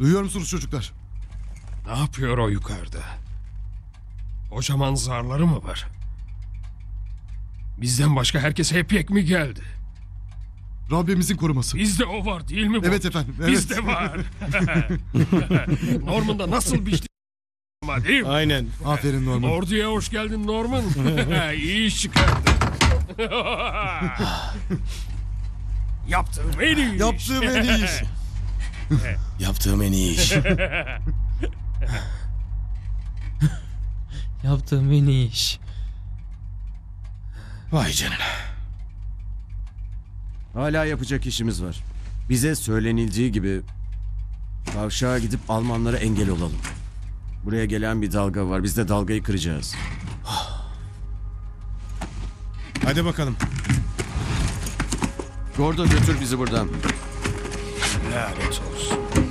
Duyuyor musunuz çocuklar? Ne yapıyor o yukarıda? Kocaman zarları mı var? Bizden başka herkes hep yek mi geldi? Rabbimizin koruması. Bizde o var değil mi? Evet efendim. Evet. Bizde var. Norman'da nasıl biçti ama değil mi? Aynen. Aferin Norman. Orduya hoş geldin Norman. İyi iş çıkardın. Yaptığım en iyi iş. Yaptığım en iyi iş. Yaptığım en iyi iş. Yaptığım en iyi iş. Vay canına. Hala yapacak işimiz var. Bize söylenildiği gibi Kavşağa gidip Almanlara engel olalım. Buraya gelen bir dalga var. Biz de dalgayı kıracağız. Hadi bakalım. Gordo götür bizi buradan. Lanet olsun.